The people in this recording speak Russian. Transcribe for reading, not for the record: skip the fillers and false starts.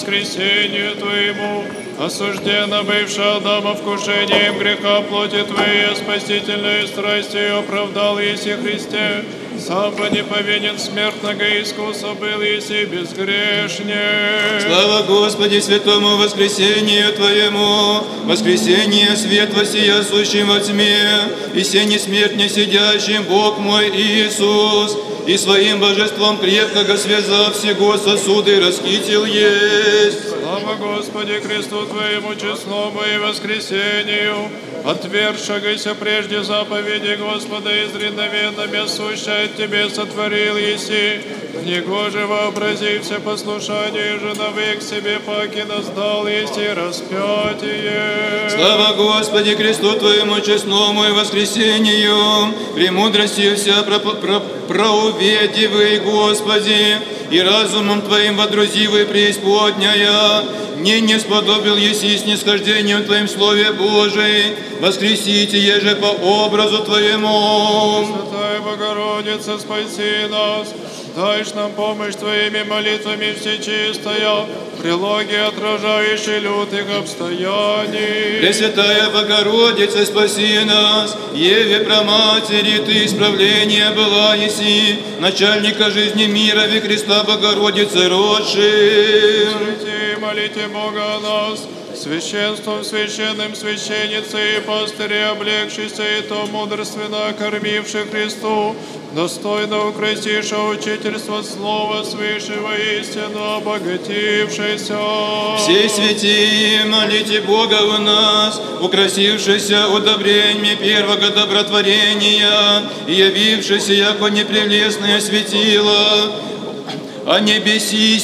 воскресению Твоему, осужденно бывшего Адама вкушением греха плоти Твоей, спасительной страстью оправдал еси Христе, сам по неповинен смертного искуса был еси безгрешнее. Слава Господи, святому воскресению Твоему, воскресение свет воссия сущим во тьме, и сени смерть не сидящим, Бог мой Иисус, и своим божеством крепкого связав всего сосуды расхитил есть. Слава Господи, кресту Твоему честному и воскресению, отвергшегося прежде заповеди Господа изрядновенно сущая Тебе сотворил еси, негоже вообразився послушание же навек себе паки наздал еси распятие. Слава Господи, кресту Твоему честному и воскресению, премудрости вся проуведивый, Господи, и разумом Твоим водрузивый преисподняя, не сподобил еси снисхождением Твоим Слове Божий, воскресите еже по образу Твоему. Святая Богородица, спаси нас, дашь нам помощь Твоими молитвами всечистая, прилоги отражающие лютых обстояний. Пресвятая Богородица, спаси нас, Еве праматери Ты исправление была еси, начальника жизни мира век Христа Богородицы родши. Святи, молите Бога о нас, священством священным священницы и пастыри, облегшися и то мудрственно окормивши Христу, достойно украсивши учительство слова свыше воистину обогатившийся. Все святые, молите Бога у нас, украсившися удобрениями первого добротворения, и явившися, яко непрелестное светило, а не бесись